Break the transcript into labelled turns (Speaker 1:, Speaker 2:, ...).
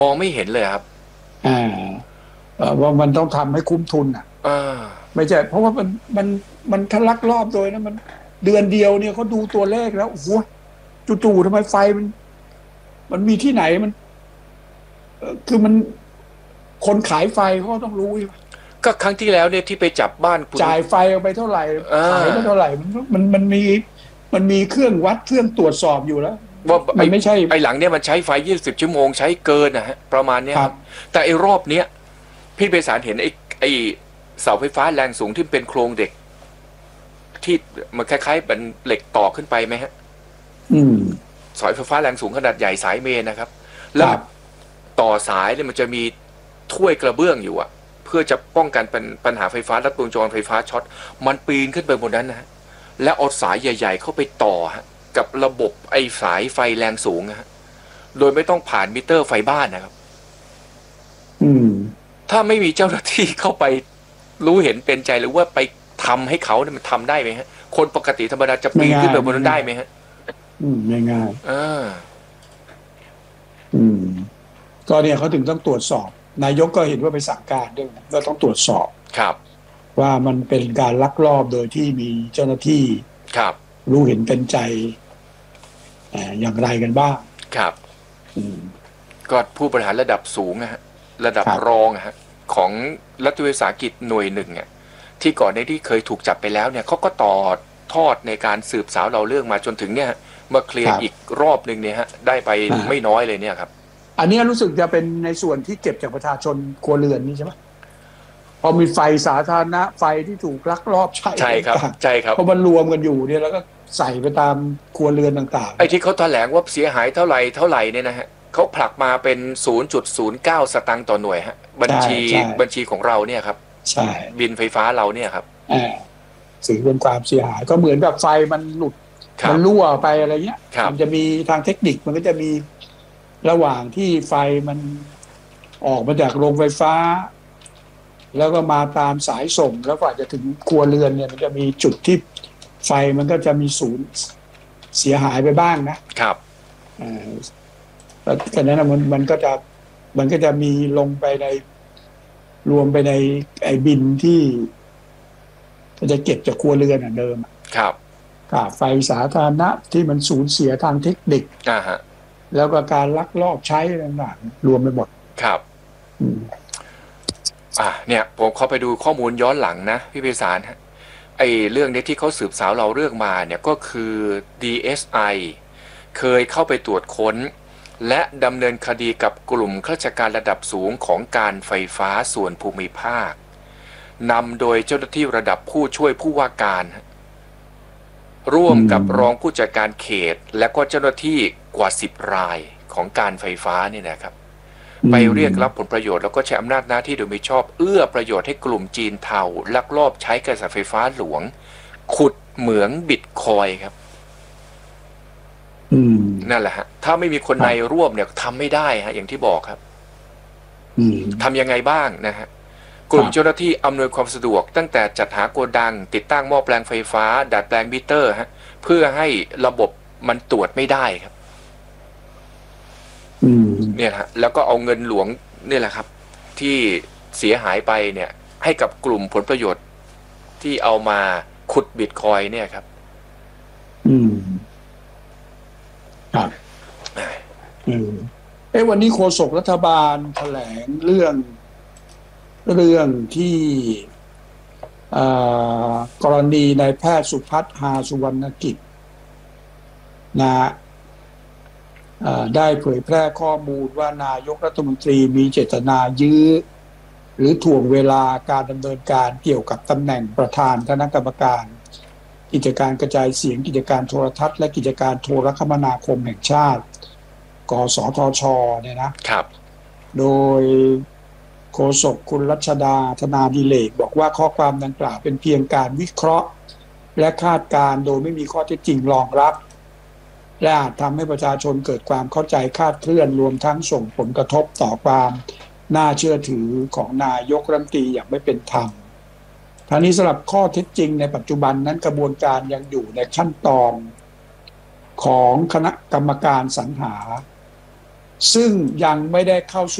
Speaker 1: มองไม่เห็นเลยครับ
Speaker 2: อ่าว่ามันต้องทำให้คุ้มทุนอ่ะ
Speaker 1: อ่า
Speaker 2: ไม่ใช่เพราะว่ามันมันทะลักลอบโดยนะมันเดือนเดียวเนี่ยเขาดูตัวเลขแล้วโอ้โหจู่ๆทำไมไฟมันมีที่ไหนมันคือมันคนขายไฟเขาก็ต้องรู้ใช่ไหม
Speaker 1: ก็ครั้งที่แล้วเนี่ยที่ไปจับบ้านคุณ
Speaker 2: จ่ายไฟเอาไปเท่าไหร่
Speaker 1: อ่
Speaker 2: ขายก็เท่า
Speaker 1: า
Speaker 2: ไหร่มันมีเครื่องวัดเครื่องตรวจสอบอยู่แล้ว
Speaker 1: ว่า
Speaker 2: มันไม่ใช่
Speaker 1: ไอ้หลังเนี่ยมันใช้ไฟ20 ชั่วโมงใช้เกินนะฮะประมาณเนี้ยครับ
Speaker 2: ครับ
Speaker 1: แต่ไอ้รอบเนี้ยพี่ไพศาลเห็นไอ้เสาไฟฟ้าแรงสูงที่เป็นโครงเด็กที่มันคล้ายๆเป็นเหล็กต่อขึ้นไปไหมฮะ
Speaker 2: อืม
Speaker 1: สายไฟฟ้าแรงสูงขนาดใหญ่สายเมนนะครับ
Speaker 2: ค
Speaker 1: แล้ว
Speaker 2: รับ
Speaker 1: ต่อสายเนี่ยมันจะมีถ้วยกระเบื้องอยู่อะเพื่อจะป้องกันเป็นปัญหาไฟฟ้าลัดวงจรไฟฟ้าช็อตมันปีนขึ้นไปบนนั้นนะฮะแล้วเอาสายใหญ่ๆเข้าไปต่อฮะกับระบบไอ้สายไฟแรงสูงนะฮะโดยไม่ต้องผ่านมิเตอร์ไฟบ้านนะครับ
Speaker 2: อืม
Speaker 1: ถ้าไม่มีเจ้าหน้าที่เข้าไปรู้เห็นเป็นใจหรือว่าไปทำให้เขาเนี่ยมันทำได้ไหมฮะคนปกติธรรมดาจะปีนขึ้น
Speaker 2: ไม่ง่าย
Speaker 1: ไปบนนั้นได้
Speaker 2: ไม่ง่าย
Speaker 1: ไหมฮะ
Speaker 2: ไม่ง่าย
Speaker 1: อ่า
Speaker 2: อืม ก็เนี่ยเขาถึงต้องตรวจสอบนายกก็เห็นว่าไปสั่งการด้วยนะก็ต้องตรวจสอบ
Speaker 1: ครับ
Speaker 2: ว่ามันเป็นการลักลอบโดยที่มีเจ้าหน้าที่
Speaker 1: ครับ
Speaker 2: รู้เห็นเป็นใจอย่างไรกันบ้าง
Speaker 1: ครับ
Speaker 2: อืม
Speaker 1: ก็ผู้บริหารระดับสูงนะฮะระดับ
Speaker 2: ครับ
Speaker 1: รองอะฮะของรัฐวิสาหกิจหน่วยหนึ่งอ่ะที่ก่อนในที่เคยถูกจับไปแล้วเนี่ยเขาก็ต่อทอดในการสืบสาวเราเรื่องมาจนถึงเนี่ยมาเคลี
Speaker 2: ครับ
Speaker 1: ยร์อีกรอบหนึ่งเนี่ยฮะได้ไปไม่น้อยเลยเนี่ยครับ
Speaker 2: อันนี้รู้สึกจะเป็นในส่วนที่เก็บจากประชาชนครัวเรือนนี่ใช่ไหมพอมีไฟสาธารณะไฟที่ถูกลักลอบใช้
Speaker 1: ใช่ครับ
Speaker 2: ต่าง
Speaker 1: ใช่ครับ
Speaker 2: ๆพอมันรวมกันอยู่เนี่ยแล้วก็ใส่ไปตามครัวเรือนต่าง
Speaker 1: ไอ้ที่เขาแถลงว่าเสียหายเท่าไหร่เท่าไหร่เนี่ยนะฮะเขาผลักมาเป็น0.09 สตางค์ต่อหน่วยฮะ
Speaker 2: ๆใช่ใช่
Speaker 1: บัญชีของเราเนี่ยครับ
Speaker 2: ใช่
Speaker 1: บินไฟฟ้าเราเนี่ยครับ
Speaker 2: อ่าถือเป็นความเสียหายก็เหมือนกับไฟมันหลุด
Speaker 1: ครับ
Speaker 2: มันรั่วไปอะไรเงี้ย
Speaker 1: ครับ
Speaker 2: มันจะมีทางเทคนิคมันก็จะมีระหว่างที่ไฟมันออกมาจากโรงไฟฟ้าแล้วก็มาตามสายส่งแล้วกว่าจะถึงครัวเรือนเนี่ยมันจะมีจุดที่ไฟมันก็จะมีศูนย์เสียหายไปบ้างนะครับอ่าแล้วจากนั้นมันก็จะมีลงไปในรวมไปในไอ้บินที่จะเก็บจากครัวเรือนเดิม
Speaker 1: ครับ
Speaker 2: ค่าไฟสาธารณะที่มันสูญเสียทางเทคนิค
Speaker 1: ฮะ
Speaker 2: แล้วก็การลักลอบใช้ต่างๆรวมไปหมด
Speaker 1: ครับ
Speaker 2: อืม
Speaker 1: เนี่ยผมเข้าไปดูข้อมูลย้อนหลังนะพี่เพิสารฮะไอเรื่องนี้ที่เขาสืบสาวเราเรื่องมาเนี่ยก็คือ DSI เคยเข้าไปตรวจค้นและดำเนินคดีกับกลุ่มข้าราชการระดับสูงของการไฟฟ้าส่วนภูมิภาคนำโดยเจ้าหน้าที่ระดับผู้ช่วยผู้ว่าการร่ว
Speaker 2: อื
Speaker 1: มกับรอง
Speaker 2: ม
Speaker 1: ผู้จัดการเขตและก็เจ้าหน้าที่กว่า10 รายของการไฟฟ้าเนี่ยนะครับ ไปเรียกรับผลประโยชน์แล้วก็ใช้อำนาจหน้าที่โดยมิชอบเอื้อประโยชน์ให้กลุ่มจีนเทาลักลอบใช้กระแสไฟฟ้าหลวงขุดเหมืองบิตคอยครับ
Speaker 2: อืม
Speaker 1: นั่นแหละฮะถ้าไม่มีคนใน
Speaker 2: ครับ
Speaker 1: ร่วมเนี่ยทำไม่ได้ฮะอย่างที่บอกครับ
Speaker 2: อืม
Speaker 1: ทำยังไงบ้างนะฮะกลุ่มเจ้าห
Speaker 2: ครับ
Speaker 1: น้าที่อำนวยความสะดวกตั้งแต่จัดหาโกดังติดตั้งหม้อแปลงไฟฟ้าดัดแปลงมิเตอร์ฮะเพื่อให้ระบบมันตรวจไม่ได้ครับ
Speaker 2: อืม
Speaker 1: เนี่ยฮะแล้วก็เอาเงินหลวงเนี่ยแหละครับที่เสียหายไปเนี่ยให้กับกลุ่มผลประโยชน์ที่เอามาขุดบิตคอยเนี่ยครับ
Speaker 2: อืมครับอืมวันนี้โฆษกรัฐบาลแถลงเรื่องที่อ่กรณีนายแพทย์สุพัฒน์ฮาสุวรรณกิจนะได้เผยแพร่ข้อมูลว่านายกรัฐมนตรีมีเจตนายื้อหรือถ่วงเวลาการดำเนินการเกี่ยวกับตำแหน่งประธานคณะกรรมการกิจการกระจายเสียงกิจการโทรทัศน์และกิจการโทรคมนาคมแห่งชาติกสทชเนี่ยนะครับโดยโฆษกคุณรัชดาธนาดิเรกบอกว่าข้อความดังกล่าวเป็นเพียงการวิเคราะห์และคาดการณ์โดยไม่มีข้อเท็จจริงรองรับและอาจทำให้ประชาชนเกิดความเข้าใจคลาดเคลื่อนรวมทั้งส่งผลกระทบต่อความน่าเชื่อถือของนายกรัฐมนตรีอย่างไม่เป็นธรรมทั้งนี้สำหรับข้อเท็จจริงในปัจจุบันนั้นกระบวนการยังอยู่ในขั้นตอนของคณะกรรมการสรรหาซึ่งยังไม่ได้เข้า